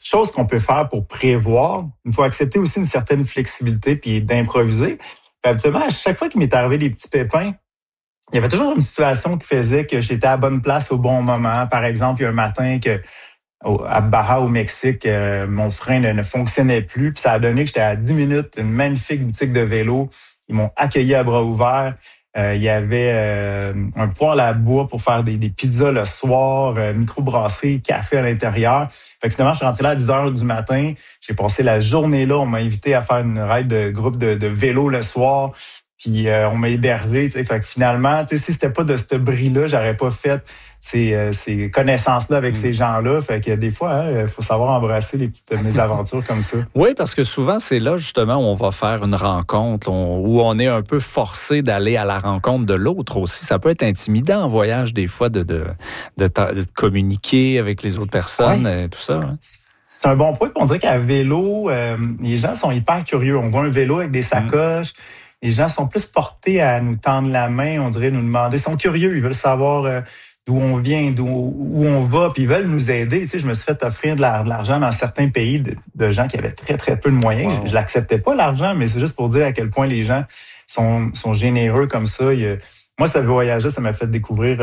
choses qu'on peut faire pour prévoir. Il faut accepter aussi une certaine flexibilité puis d'improviser. Puis habituellement, à chaque fois qu'il m'est arrivé des petits pépins, il y avait toujours une situation qui faisait que j'étais à la bonne place au bon moment. Par exemple, il y a un matin à Baja, au Mexique, mon frein ne fonctionnait plus. Puis ça a donné que j'étais à 10 minutes d'une magnifique boutique de vélo. Ils m'ont accueilli à bras ouverts. Il y avait un poêle à bois pour faire des pizzas le soir, microbrasserie, café à l'intérieur. Fait que finalement, je suis rentré là à 10 heures du matin. J'ai passé la journée là. On m'a invité à faire une ride de groupe de vélo le soir. Puis on m'a hébergé. Fait que finalement, si c'était pas de ce bris-là, j'aurais pas fait ces connaissances-là avec ces gens-là. Fait que des fois, il faut savoir embrasser les petites mésaventures comme ça. Oui, parce que souvent, c'est là justement où on va faire une rencontre, où on est un peu forcé d'aller à la rencontre de l'autre aussi. Ça peut être intimidant en voyage des fois de communiquer avec les autres personnes et tout ça. Hein. C'est un bon point. On dirait qu'à vélo, les gens sont hyper curieux. On voit un vélo avec des sacoches. Les gens sont plus portés à nous tendre la main, on dirait nous demander. Ils sont curieux, ils veulent savoir d'où on vient, où on va, puis ils veulent nous aider. Tu sais, je me suis fait offrir de l'argent dans certains pays de gens qui avaient très, très peu de moyens. Wow. Je l'acceptais pas, l'argent, mais c'est juste pour dire à quel point les gens sont généreux comme ça. Moi, ce voyage-là, ça m'a fait découvrir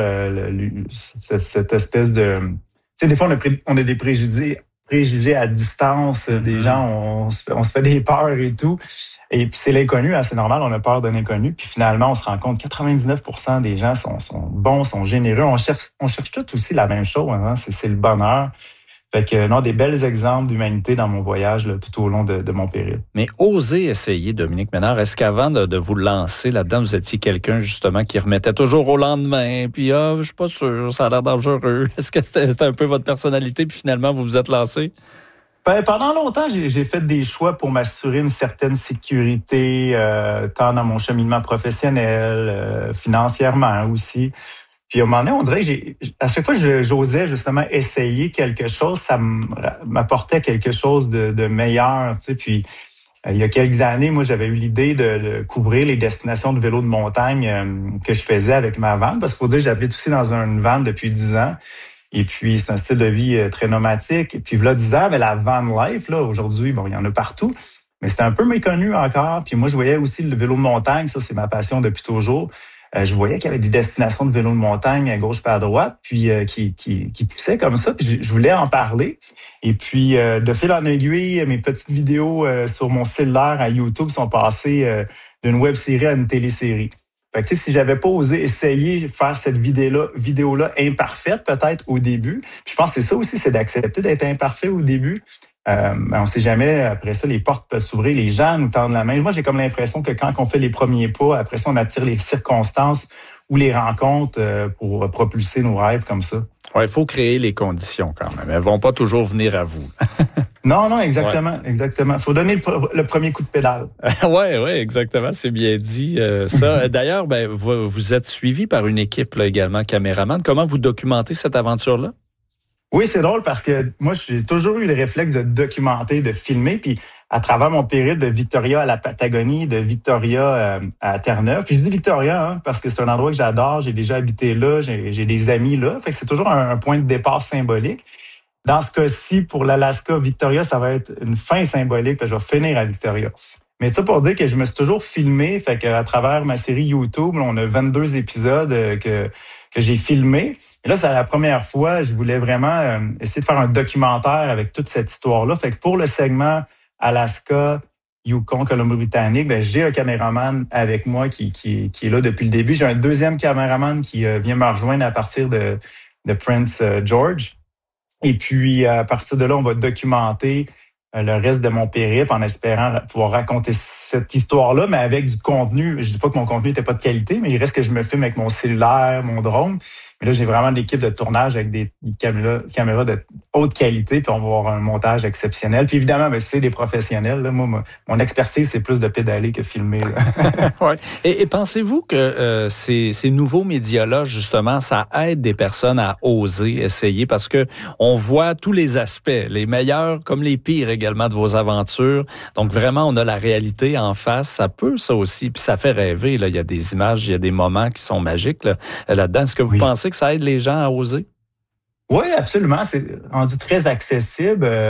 cette espèce de... Tu sais, des fois, on a des préjugés à distance, des gens, on se fait des peurs et tout. Et puis c'est l'inconnu, c'est normal, on a peur de l'inconnu. Puis finalement, on se rend compte que 99% des gens sont bons, sont généreux. On cherche tous aussi la même chose, hein, c'est le bonheur. Fait que des bels exemples d'humanité dans mon voyage là, tout au long de mon périple. Mais osez essayer, Dominique Ménard. Est-ce qu'avant de vous lancer là-dedans, vous étiez quelqu'un justement qui remettait toujours au lendemain, puis je suis pas sûr, ça a l'air dangereux. Est-ce que c'était un peu votre personnalité, puis finalement vous vous êtes lancé? Pendant longtemps, j'ai fait des choix pour m'assurer une certaine sécurité, tant dans mon cheminement professionnel, financièrement aussi. Puis à un moment donné, on dirait que à chaque fois que j'osais justement essayer quelque chose, ça m'apportait quelque chose de meilleur. Tu sais. Puis il y a quelques années, moi, j'avais eu l'idée de couvrir les destinations de vélo de montagne que je faisais avec ma van. Parce qu'il faut dire que j'habitais aussi dans une van depuis 10 ans. Et puis, c'est un style de vie très nomadique. Et puis, voilà 10 ans, mais la van life, là, aujourd'hui, il y en a partout. Mais c'était un peu méconnu encore. Puis moi, je voyais aussi le vélo de montagne. Ça, c'est ma passion depuis toujours. Je voyais qu'il y avait des destinations de vélo de montagne à gauche pas à droite, puis qui poussaient comme ça. Puis je voulais en parler. Et puis, de fil en aiguille, mes petites vidéos sur mon cellulaire à YouTube sont passées d'une web-série à une télésérie. Fait que, tu sais, si j'avais pas osé essayer faire cette vidéo-là imparfaite, peut-être, au début. Puis je pense que c'est ça aussi, c'est d'accepter d'être imparfait au début. On sait jamais, après ça, les portes peuvent s'ouvrir, les gens nous tendent la main. Moi, j'ai comme l'impression que quand on fait les premiers pas, après ça, on attire les circonstances ou les rencontres pour propulser nos rêves comme ça. Ouais, il faut créer les conditions quand même. Elles vont pas toujours venir à vous. Non, exactement, exactement. Il faut donner le premier coup de pédale. Oui, exactement, c'est bien dit. Ça. D'ailleurs, vous êtes suivi par une équipe là, également, caméraman. Comment vous documentez cette aventure-là? Oui, c'est drôle parce que moi, j'ai toujours eu le réflexe de documenter, de filmer. Puis à travers mon périple de Victoria à la Patagonie, de Victoria à Terre-Neuve. Puis je dis Victoria parce que c'est un endroit que j'adore. J'ai déjà habité là, j'ai des amis là. Fait que c'est toujours un point de départ symbolique. Dans ce cas-ci, pour l'Alaska, Victoria, ça va être une fin symbolique. Je vais finir à Victoria. Mais ça pour dire que je me suis toujours filmé. Fait qu'à travers ma série YouTube, on a 22 épisodes que j'ai filmés. Et là, c'est la première fois, je voulais vraiment essayer de faire un documentaire avec toute cette histoire-là. Fait que pour le segment Alaska, Yukon, Colombie-Britannique, j'ai un caméraman avec moi qui est là depuis le début. J'ai un deuxième caméraman qui vient me rejoindre à partir de Prince George. Et puis, à partir de là, on va documenter le reste de mon périple en espérant pouvoir raconter cette histoire-là, mais avec du contenu. Je dis pas que mon contenu n'était pas de qualité, mais il reste que je me filme avec mon cellulaire, mon drone. Mais là, j'ai vraiment une équipe de tournage avec des caméras de haute qualité, puis on va avoir un montage exceptionnel. Puis évidemment, c'est des professionnels. Là. Moi, mon expertise, c'est plus de pédaler que filmer. Ouais. Et pensez-vous que ces nouveaux médias-là, justement, ça aide des personnes à oser essayer? Parce que on voit tous les aspects, les meilleurs comme les pires également de vos aventures. Donc vraiment, on a la réalité en face. Ça peut, ça aussi. Puis ça fait rêver. Là. Il y a des images, il y a des moments qui sont magiques là-dedans. Est-ce que vous pensez que ça aide les gens à oser? Oui, absolument. C'est rendu très accessible.